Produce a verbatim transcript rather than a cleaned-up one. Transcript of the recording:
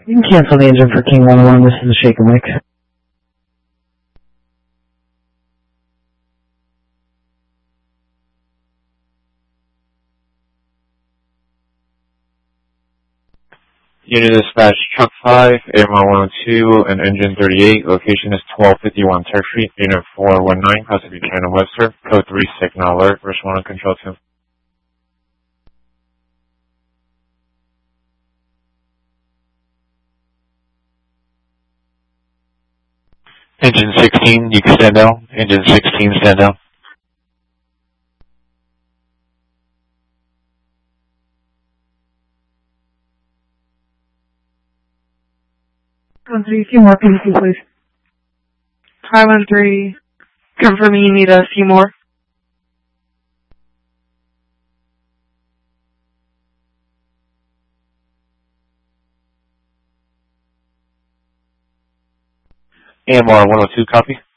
You can cancel the engine for King one one. This is the Shaker Mike. Unit dispatch, truck five, A M R one oh two, and engine thirty-eight. Location is twelve fifty-one Turk Street. Unit four one nine, Casa Buchanan Webster. Code three, signal alert. Respond on control two. Engine sixteen, you can stand down. Engine sixteen, stand down. One three, a few more, can you please? five one three, confirming you need a few more. A M R one oh two, copy.